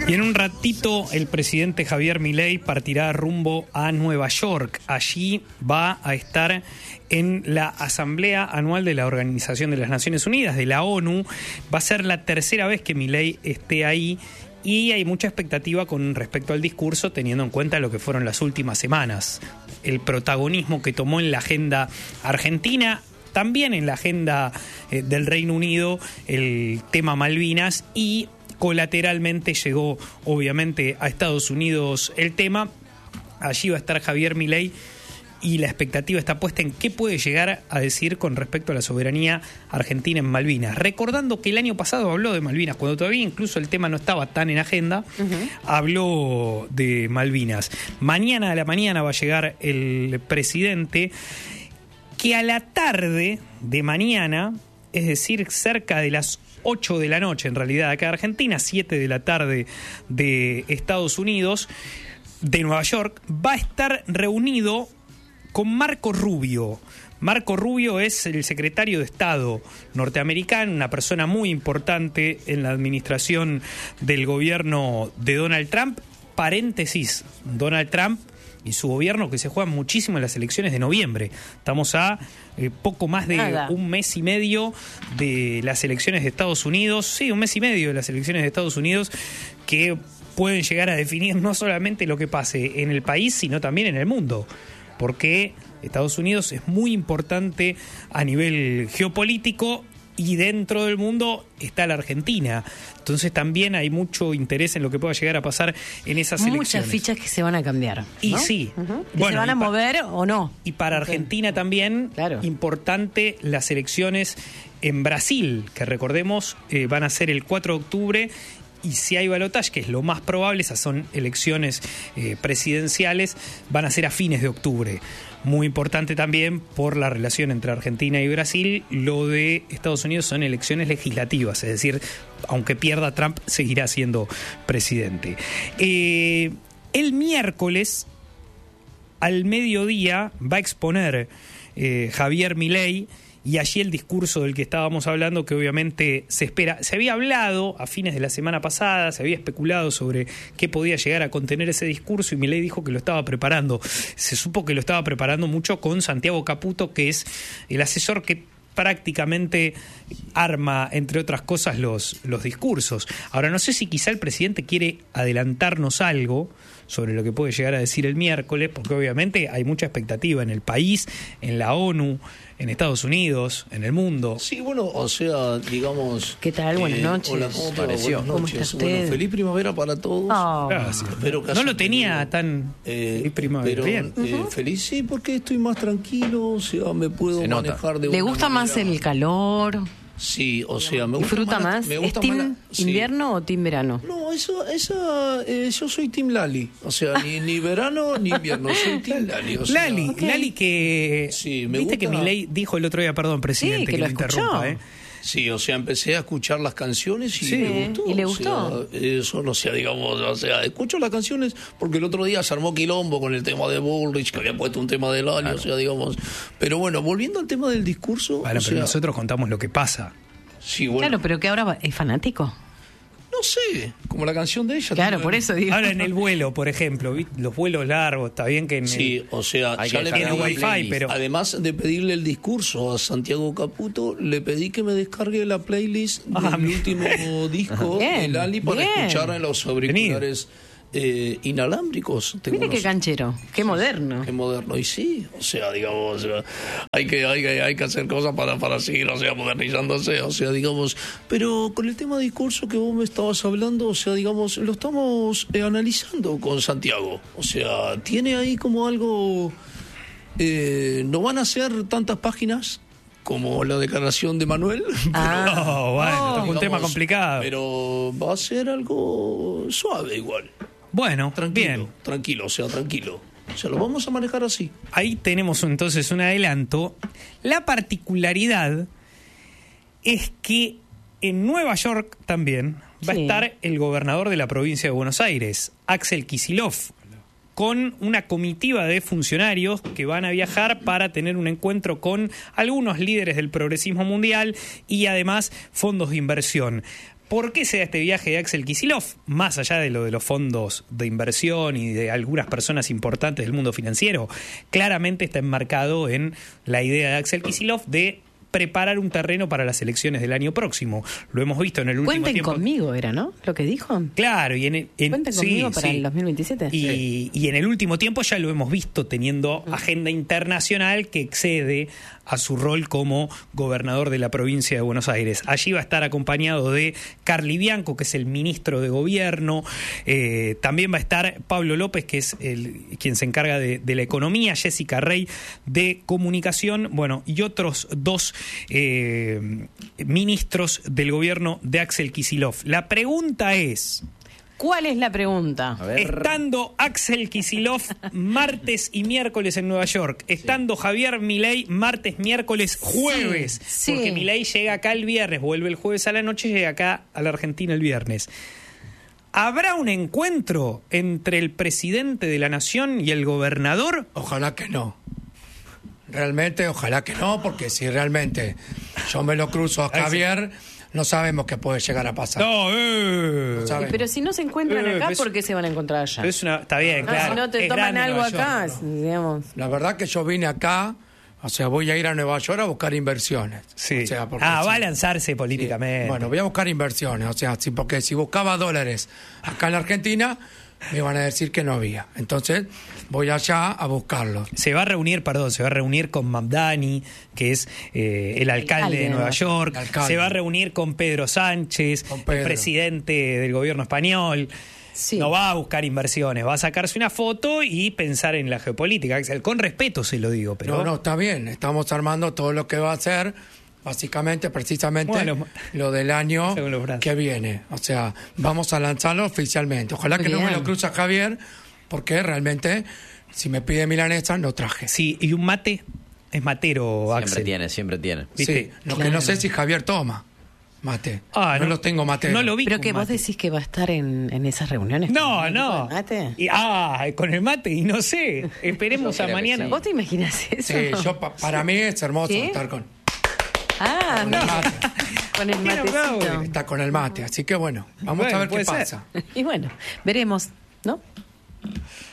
Y en un ratito el presidente Javier Milei partirá rumbo a Nueva York. Allí va a estar en la Asamblea Anual de la Organización de las Naciones Unidas, de la ONU. Va a ser la tercera vez que Milei esté ahí y hay mucha expectativa con respecto al discurso, teniendo en cuenta lo que fueron las últimas semanas. El protagonismo que tomó en la agenda argentina, también en la agenda del Reino Unido, el tema Malvinas, y colateralmente llegó obviamente a Estados Unidos el tema. Allí va a estar Javier Milei y la expectativa está puesta en qué puede llegar a decir con respecto a la soberanía argentina en Malvinas. Recordando que el año pasado habló de Malvinas, cuando todavía incluso el tema no estaba tan en agenda, habló de Malvinas. Mañana a la mañana va a llegar el presidente, que a la tarde de mañana, es decir, cerca de las 8 de la noche, en realidad, acá en Argentina, 7 de la tarde de Estados Unidos, de Nueva York, va a estar reunido con Marco Rubio. Marco Rubio es el secretario de Estado norteamericano, una persona muy importante en la administración del gobierno de Donald Trump. Paréntesis, Donald Trump y su gobierno que se juegan muchísimo en las elecciones de noviembre. Estamos a poco más de un mes y medio de las elecciones de Estados Unidos. Sí, un mes y medio de las elecciones de Estados Unidos que pueden llegar a definir no solamente lo que pase en el país, sino también en el mundo. Porque Estados Unidos es muy importante a nivel geopolítico y dentro del mundo está la Argentina. Entonces también hay mucho interés en lo que pueda llegar a pasar en esas elecciones. Muchas fichas que se van a cambiar, ¿no? Y sí. Que se van a mover o no. Y para Argentina también, importante las elecciones en Brasil, que recordemos van a ser el 4 de octubre. Y si hay balotaje, que es lo más probable, esas son elecciones presidenciales, van a ser a fines de octubre. Muy importante también por la relación entre Argentina y Brasil. Lo de Estados Unidos son elecciones legislativas, es decir, aunque pierda Trump, seguirá siendo presidente. El miércoles, al mediodía, va a exponer Javier Milei. Y allí el discurso del que estábamos hablando, que obviamente se espera. Se había hablado a fines de la semana pasada, se había especulado sobre qué podía llegar a contener ese discurso y Milei dijo que lo estaba preparando. Se supo que lo estaba preparando mucho con Santiago Caputo, que es el asesor que prácticamente arma, entre otras cosas, los discursos. Ahora, no sé si quizá el presidente quiere adelantarnos algo sobre lo que puede llegar a decir el miércoles, porque obviamente hay mucha expectativa en el país, en la ONU, en Estados Unidos, en el mundo. Sí, bueno, o sea, digamos... ¿Qué tal? Buenas noches. Hola, ¿cómo pareció? ¿Cómo está usted? Bueno, feliz primavera para todos. Gracias. No lo tenía tan feliz primavera. Pero, bien. Feliz sí, porque estoy más tranquilo, o sea, me puedo manejar de una ¿Le gusta manera... más el calor? Sí, o sea, me gusta ¿Disfruta más? Me gusta ¿Es team sí. invierno o team verano? No, yo soy team Lali. O sea, ni verano ni invierno, soy team Lali. O sea, Lali que... Sí, me viste gusta... que Milei dijo el otro día, perdón, presidente, sí, que lo interrumpa, Sí, o sea, empecé a escuchar las canciones y me gustó. ¿Y le gustó? O sea, eso, no sé, digamos, o sea, escucho las canciones porque el otro día se armó quilombo con el tema de Bullrich, que había puesto un tema del año, o sea, digamos. Pero bueno, volviendo al tema del discurso... Bueno, pero nosotros contamos lo que pasa. Sí, bueno. Claro, pero que ahora es fanático. No sé, como la canción de ella. Claro, por eso digo. Ahora en el vuelo, por ejemplo, los vuelos largos, está bien que en sí, o sea, ya le tiene wifi, pero además de pedirle el discurso a Santiago Caputo, le pedí que me descargue la playlist del último disco de Lali para escuchar en los auriculares inalámbricos. Mire qué canchero, qué moderno. Qué moderno, y sí, o sea, digamos, hay que hacer cosas para seguir, o sea, modernizándose, o sea, digamos, pero con el tema de discurso que vos me estabas hablando, o sea, digamos, lo estamos analizando con Santiago, o sea, tiene ahí como algo, no van a ser tantas páginas como la declaración de Manuel, pero, bueno, es un tema complicado. Pero va a ser algo suave igual. Bueno, tranquilo, o sea, tranquilo. O sea, lo vamos a manejar así. Ahí tenemos entonces un adelanto. La particularidad es que en Nueva York también va a estar el gobernador de la provincia de Buenos Aires, Axel Kicillof, con una comitiva de funcionarios que van a viajar para tener un encuentro con algunos líderes del progresismo mundial y además fondos de inversión. ¿Por qué se da este viaje de Axel Kicillof? Más allá de lo de los fondos de inversión y de algunas personas importantes del mundo financiero, claramente está enmarcado en la idea de Axel Kicillof de preparar un terreno para las elecciones del año próximo. Lo hemos visto en el último Cuenten tiempo. conmigo, era, ¿no? Lo que dijo. Claro, y Cuenten conmigo para el 2027. Y en el último tiempo ya lo hemos visto teniendo agenda internacional que excede a su rol como gobernador de la provincia de Buenos Aires. Allí va a estar acompañado de Carly Bianco, que es el ministro de Gobierno. También va a estar Pablo López, que es quien se encarga de la economía, Jessica Rey de comunicación, bueno, y otros dos ministros del gobierno de Axel Kicillof. La pregunta es: ¿cuál es la pregunta? estando Axel Kicillof martes y miércoles en Nueva York, estando Javier Milei martes, miércoles, jueves, Sí. porque Milei llega acá el viernes, vuelve el jueves a la noche, llega acá a la Argentina el viernes. ¿Habrá un encuentro entre el presidente de la nación y el gobernador? Ojalá que no. Realmente, ojalá que no, porque si realmente yo me lo cruzo a Javier, no sabemos qué puede llegar a pasar. No, No sabemos. Pero si no se encuentran acá, ¿por qué se van a encontrar allá? está bien, No, claro. si no te es toman grande algo Nueva York. acá, digamos. La verdad que yo vine acá, o sea, voy a ir a Nueva York a buscar inversiones. Sí. O sea, porque va a si- lanzarse políticamente. Bueno, voy a buscar inversiones, o sea, porque si buscaba dólares acá en la Argentina, me iban a decir que no había. Entonces, voy allá a buscarlos. Se va a reunir con Mamdani, que es el alcalde de Nueva York. El alcalde. Se va a reunir con Pedro Sánchez, Con Pedro. el presidente del gobierno español. Sí. No va a buscar inversiones, va a sacarse una foto y pensar en la geopolítica. Axel, con respeto se lo digo, pero... No, está bien. Estamos armando todo lo que va a hacer, básicamente, precisamente, Bueno, lo del año según los brazos. que viene. O sea, vamos a lanzarlo oficialmente. Ojalá Muy que no me bien. lo cruza Javier, porque realmente, si me pide milanesa, no traje. Sí, y un mate es matero, Axel. Siempre tiene. ¿Viste? Sí, lo que no sé si Javier toma mate. no los tengo mate. No lo vi. Pero con que vos mate. decís que va a estar en esas reuniones. No, con el no. equipo de mate. Con el mate, y no sé. Esperemos Yo a creo que mañana. sí. ¿Vos te imaginás eso? Sí, para mí es hermoso ¿Sí? estar con Ah, el mira, mate. con el ¿Por qué no matecito. aplauden? Está con el mate. Así que bueno, vamos Bueno, a ver qué puede ser. pasa. Y bueno, veremos, ¿no?